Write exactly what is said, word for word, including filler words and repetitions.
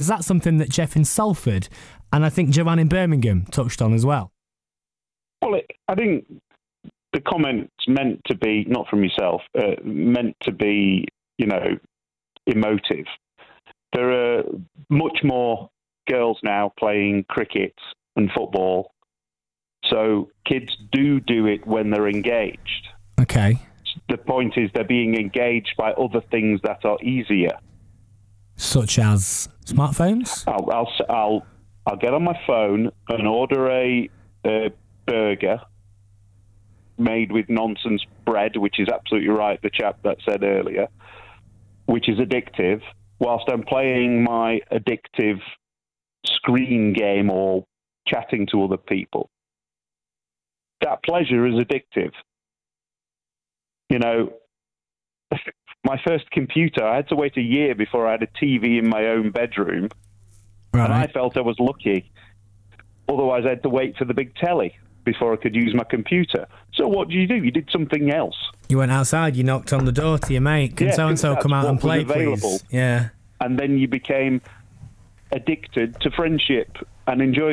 Is that something that Jeff in Salford and I think Joanne in Birmingham touched on as well? Well, it, I think the comment's meant to be, not from yourself, uh, meant to be, you know, emotive. There are much more girls now playing cricket and football, so kids do do it when they're engaged. Okay. The point is they're being engaged by other things that are easier. Such as smartphones? I'll I'll I'll, I'll get on my phone and order a, a burger made with nonsense bread, which is absolutely right, the chap that said earlier, which is addictive, whilst I'm playing my addictive screen game or chatting to other people. That pleasure is addictive. You know, my first computer, I had to wait a year before I had a T V in my own bedroom. Right. And I felt I was lucky. Otherwise, I had to wait for the big telly before I could use my computer. So what did you do? You did something else. You went outside, you knocked on the door to your mate. Can Yeah, so-and-so that's come out what and play, was available. please? Yeah. And then you became addicted to friendship and enjoyed